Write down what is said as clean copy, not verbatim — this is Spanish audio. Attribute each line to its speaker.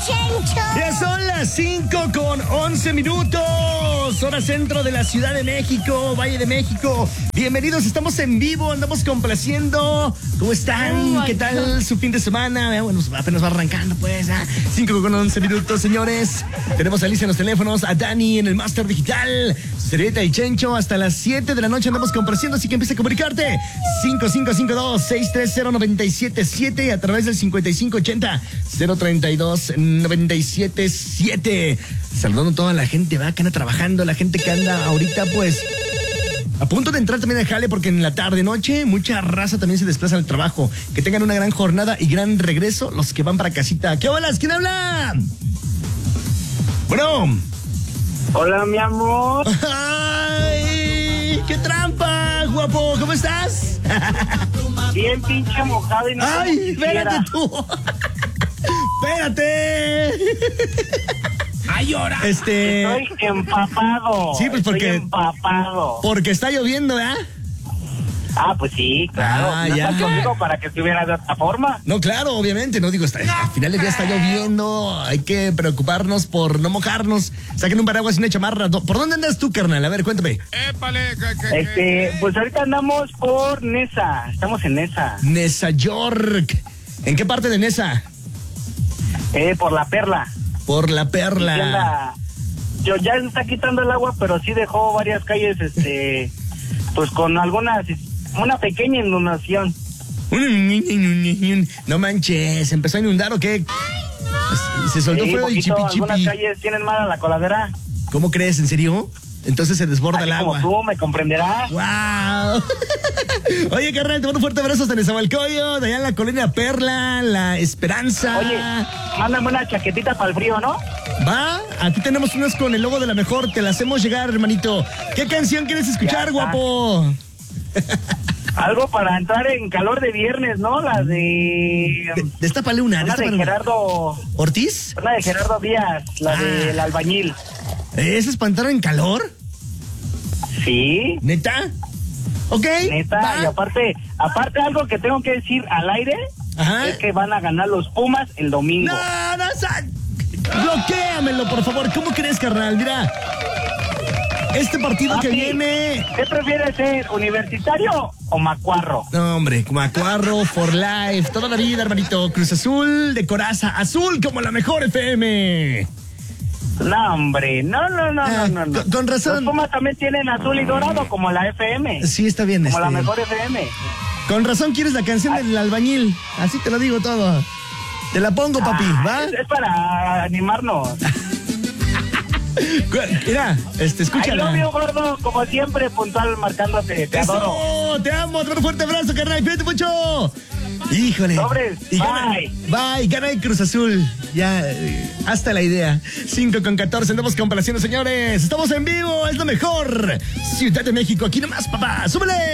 Speaker 1: Chencho.
Speaker 2: Ya son las 5:11, hora centro de la Ciudad de México, Valle de México. Bienvenidos, estamos en vivo, andamos complaciendo. ¿Cómo están? ¿Qué tal su fin de semana? Bueno, apenas va arrancando, pues. 5:11, señores. Tenemos a Alicia en los teléfonos, a Dani en el Máster Digital, Servilleta y Chencho. Hasta las 7 de la noche andamos complaciendo, así que empieza a comunicarte. 5552-630-977 a través del 5580-032-977. Saludando a toda la gente, va, que anda trabajando, la gente que anda ahorita, pues, a punto de entrar también al jale, porque en la tarde-noche mucha raza también se desplaza al trabajo. Que tengan una gran jornada y gran regreso los que van para casita. ¿Qué hola? ¿Quién habla? Bueno.
Speaker 3: Hola, mi amor.
Speaker 2: ¡Ay! ¡Qué trampa, guapo! ¿Cómo estás?
Speaker 3: Bien pinche mojado y no.
Speaker 2: ¡Ay, espérate tú! ¡Espérate!
Speaker 4: ¡Ay, ahora!
Speaker 3: Estoy empapado.
Speaker 2: Sí, pues porque.
Speaker 3: Estoy empapado.
Speaker 2: Porque está lloviendo, ¿verdad?
Speaker 3: Ah, pues sí, claro.
Speaker 2: Ah,
Speaker 3: no
Speaker 2: ya.
Speaker 3: estás conmigo para que estuviera de otra forma.
Speaker 2: No, claro, obviamente, no digo, al final del día está lloviendo, hay que preocuparnos por no mojarnos. Saquen un paraguas y una chamarra. ¿Por dónde andas tú, carnal? A ver, cuéntame.
Speaker 4: ¡Épale!
Speaker 3: Pues ahorita andamos por Nesa. Estamos en Nesa.
Speaker 2: Nesa York. ¿En qué parte de Nesa?
Speaker 3: Por La Perla.
Speaker 2: Por La Perla.
Speaker 3: Yo ya está quitando el agua, pero sí dejó varias calles, pues con una pequeña inundación.
Speaker 2: No manches, ¿empezó a inundar o qué? Se soltó fuego y chipi chipi.
Speaker 3: Algunas calles tienen mala la coladera.
Speaker 2: ¿Cómo crees? ¿En serio? Entonces se desborda el agua.
Speaker 3: Como tú me comprenderás.
Speaker 2: ¡Wow! Oye, carnal, te mando un fuerte abrazo hasta Nezahualcóyotl, de allá en la colonia Perla, La Esperanza.
Speaker 3: Oye, mándame una chaquetita para el frío, ¿no?
Speaker 2: Va, aquí tenemos unas con el logo de La Mejor, te la hacemos llegar, hermanito. ¿Qué canción quieres escuchar, guapo?
Speaker 3: Algo para entrar en calor de viernes, ¿no? La de...
Speaker 2: Destápale una.
Speaker 3: Una de Gerardo...
Speaker 2: ¿Ortiz?
Speaker 3: Una de Gerardo Díaz, la del albañil.
Speaker 2: ¿Es espantar en calor?
Speaker 3: Sí.
Speaker 2: ¿Neta? Ok.
Speaker 3: Neta,
Speaker 2: va.
Speaker 3: y aparte algo que tengo que decir al aire.
Speaker 2: Ajá.
Speaker 3: Es que van a ganar los Pumas el domingo.
Speaker 2: No, bloquéamelo, por favor. ¿Cómo crees, carnal? Mira, este partido que viene...
Speaker 3: ¿Qué prefieres ser, universitario o macuarro?
Speaker 2: No, hombre, Macuarro for life, toda la vida, hermanito. Cruz Azul de coraza, azul como La Mejor FM.
Speaker 3: No, hombre, no.
Speaker 2: Con razón.
Speaker 3: Los Pumas también tienen azul y dorado como la FM.
Speaker 2: Sí, está bien.
Speaker 3: Como La Mejor FM.
Speaker 2: Con razón quieres la canción del albañil. Así te lo digo todo. Te la pongo, papi, ¿va?
Speaker 3: Es para animarnos.
Speaker 2: Mira, escúchala.
Speaker 3: I love you, gordo, como siempre, puntual, marcándote. Te adoro.
Speaker 2: Te amo, te mando un fuerte abrazo, carnal. Cuídate mucho. Híjole.
Speaker 3: Sobres,
Speaker 2: bye, gana el Cruz Azul. Ya, hasta la idea. 5:14, andamos complaciendo, señores. Estamos en vivo, es lo mejor. Ciudad de México, aquí nomás, papá. ¡Súbele!